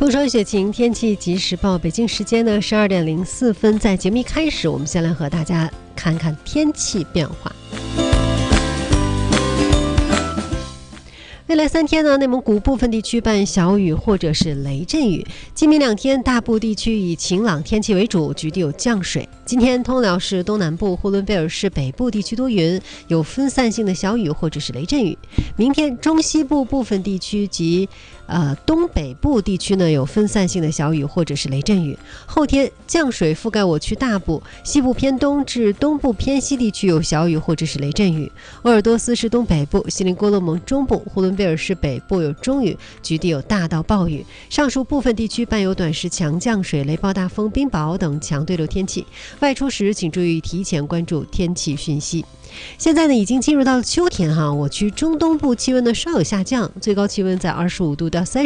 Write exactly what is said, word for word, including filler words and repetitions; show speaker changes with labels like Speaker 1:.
Speaker 1: 风霜雪晴天气即时报，北京时间呢十二点零四分，在节目一开始，我们先来和大家看看天气变化。未来三天呢，内蒙古部分地区伴小雨或者是雷阵雨。今明两天，大部地区以晴朗天气为主，局地有降水。今天，通辽市东南部、呼伦贝尔市北部地区多云，有分散性的小雨或者是雷阵雨。明天，中西部部分地区及呃东北部地区呢有分散性的小雨或者是雷阵雨。后天，降水覆盖我区大部，西部偏东至东部偏西地区有小雨或者是雷阵雨。鄂尔多斯市东北部、锡林郭勒盟中部、呼伦贝尔市北部有中雨，局地有大到暴雨。上述部分地区伴有短时强降水、雷暴大风、冰雹等强对流天气。外出时请注意提前关注天气讯息。现在呢，已经进入到了秋天哈，我区中东部气温呢稍有下降，最高气温在二十五度到三十。